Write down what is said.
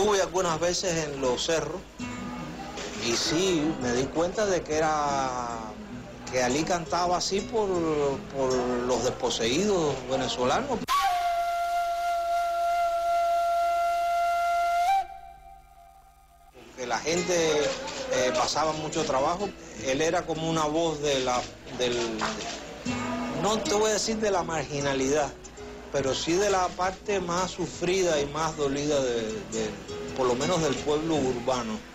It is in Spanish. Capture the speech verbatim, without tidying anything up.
Estuve algunas veces en los cerros y sí, me di cuenta de que era que Ali cantaba así por, por los desposeídos venezolanos. Porque la gente eh, pasaba mucho trabajo. Él era como una voz de la, del, no te voy a decir de la marginalidad, pero sí de la parte más sufrida y más dolida, de, de, por lo menos del pueblo urbano.